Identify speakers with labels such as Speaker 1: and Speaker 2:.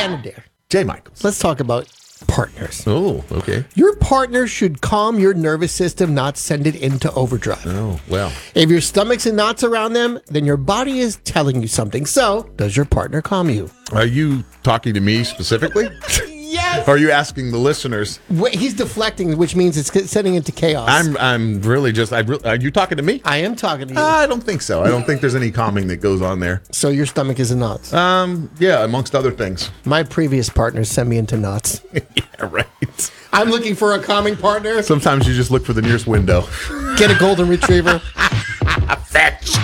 Speaker 1: Xanadir.
Speaker 2: J. Michaels.
Speaker 1: Let's talk about partners.
Speaker 2: Oh, okay.
Speaker 1: Your partner should calm your nervous system, not send it into overdrive.
Speaker 2: Oh, well.
Speaker 1: If your stomach's in knots around them, then your body is telling you something. So, does your partner calm you?
Speaker 2: Are you talking to me specifically?
Speaker 1: Yes.
Speaker 2: Or are you asking the listeners?
Speaker 1: Wait, he's deflecting, which means it's setting into chaos.
Speaker 2: I'm really just. Are you talking to me?
Speaker 1: I am talking to you.
Speaker 2: I don't think so. I don't think there's any calming that goes on there.
Speaker 1: So your stomach is in knots.
Speaker 2: Yeah, amongst other things.
Speaker 1: My previous partner sent me into knots.
Speaker 2: Yeah, right.
Speaker 1: I'm looking for a calming partner.
Speaker 2: Sometimes you just look for the nearest window.
Speaker 1: Get a golden retriever.
Speaker 2: Fetch.